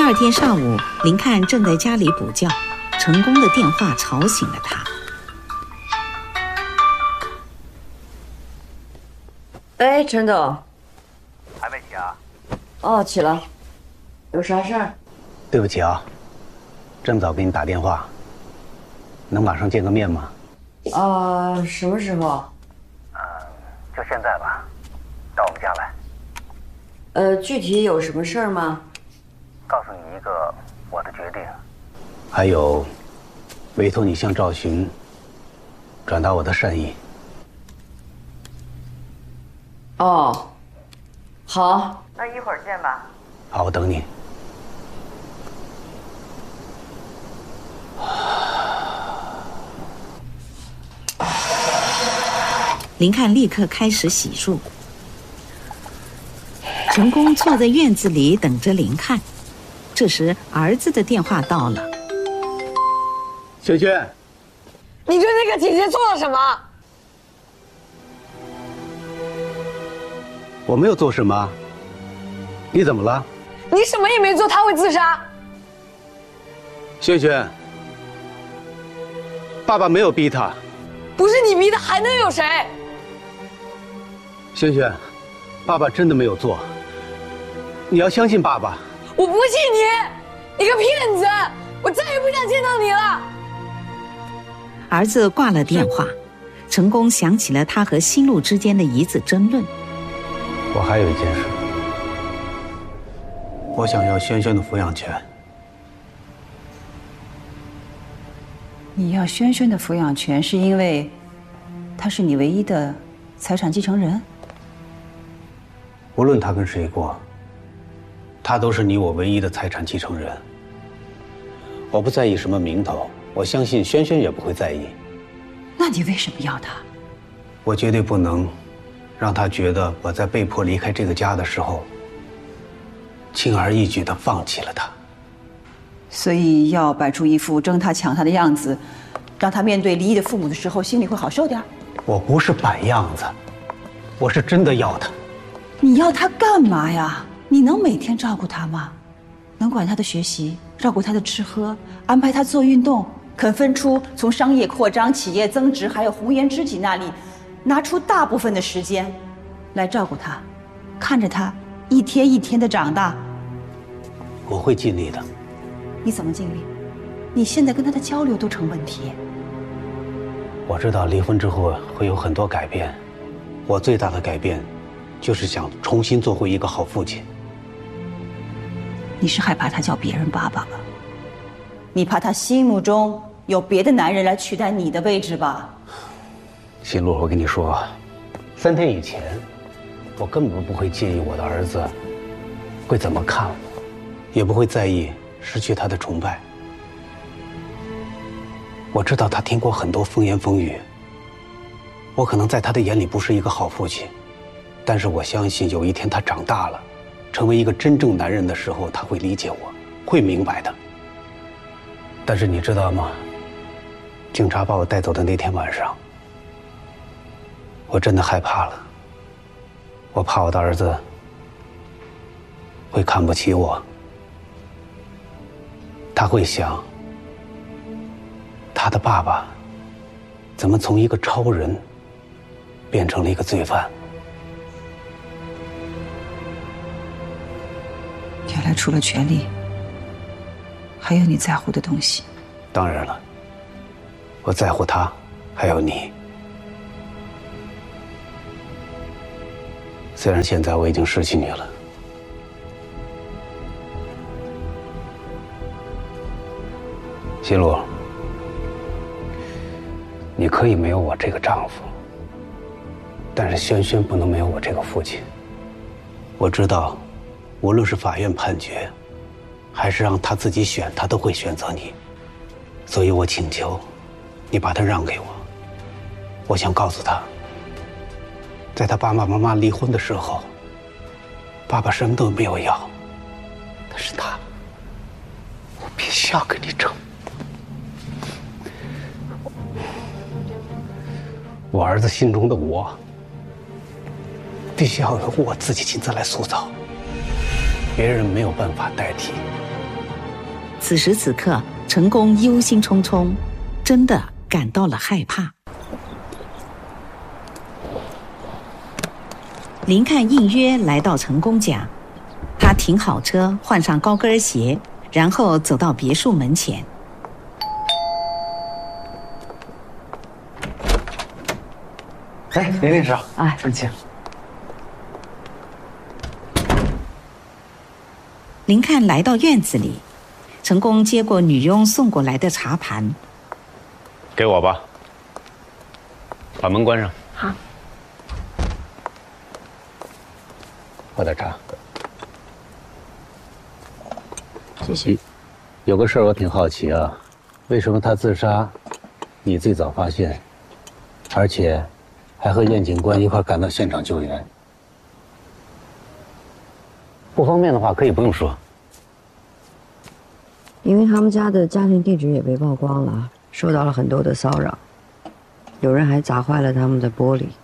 二天上午，林看正在家里补觉，成功的电话吵醒了他。 哎，陈总， 还没起啊？ 哦，起了，有啥事儿？ 对不起啊，这么早给你打电话，能马上见个面吗？ 什么时候？ 就现在吧，到我们家来。 具体有什么事儿吗？ 告诉你一个我的决定，还有，委托你向赵寻转达我的善意。 哦，好，那一会儿见吧。 好，我等你。 林看立刻开始洗漱。陈宫坐在院子里等着林看。这时，儿子的电话到了。 萱萱， 你对那个姐姐做了什么？ 我没有做什么。你怎么了？ 你什么也没做，她会自杀。 萱萱，爸爸没有逼她。 不是你逼的，还能有谁？ 萱萱，爸爸真的没有做。你要相信爸爸。 我不信你，你个骗子！我再也不想见到你了。 儿子挂了电话，陈宫想起了他和新路之间的一次争论。 我还有一件事，我想要萱萱的抚养权。 你要萱萱的抚养权，是因为她是你唯一的财产继承人？ 无论她跟谁过，她都是你我唯一的财产继承人。我不在意什么名头，我相信萱萱也不会在意。 那你为什么要她？ 我绝对不能让她觉得我在被迫离开这个家的时候，轻而易举地放弃了她。 所以要摆出一副争她抢她的样子，让她面对离异的父母的时候心里会好受点。 我不是摆样子，我是真的要她。 你要她干嘛呀？你能每天照顾她吗？能管她的学习，照顾她的吃喝，安排她做运动，肯分出从商业扩张、企业增值，还有红颜知己那里拿出大部分的时间来照顾她，看着她一天一天的长大。 我会尽力的。 你怎么尽力？你现在跟她的交流都成问题。 我知道离婚之后会有很多改变，我最大的改变就是想重新做回一个好父亲。 你是害怕他叫别人爸爸吧？你怕他心目中有别的男人来取代你的位置吧？ 新路，我跟你说，3天以前，我根本不会介意我的儿子会怎么看我，也不会在意失去他的崇拜。我知道他听过很多风言风语，我可能在他的眼里不是一个好父亲，但是我相信有一天他长大了，成为一个真正男人的时候，他会理解我，会明白的。但是你知道吗？警察把我带走的那天晚上，我真的害怕了。我怕我的儿子会看不起我，他会想，他的爸爸怎么从一个超人变成了一个罪犯？ 原来除了权力，还有你在乎的东西。 当然了，我在乎他，还有你。虽然现在我已经失去你了，西路，你可以没有我这个丈夫，但是萱萱不能没有我这个父亲。我知道，无论是法院判决，还是让他自己选，他都会选择你。所以我请求你把他让给我。我想告诉他，在他爸爸妈妈离婚的时候，爸爸什么都没有要，但是我必须要跟你争。我儿子心中的我，必须要由我自己亲自来塑造，别人没有办法代替。 此时此刻，陈宫忧心忡忡，真的感到了害怕。林看应约来到陈宫家，他停好车，换上高跟鞋，然后走到别墅门前。 哎，林律师， 哎，请。 林看来到院子里，陈宫接过女佣送过来的茶盘， 给我吧，把门关上。 好。 喝点茶。 谢谢。 有个事儿我挺好奇啊，为什么他自杀，你最早发现，而且还和燕警官一块赶到现场救援？不方便的话可以不用说。 因为他们家的家庭地址也被曝光了，受到了很多的骚扰，有人还砸坏了他们的玻璃。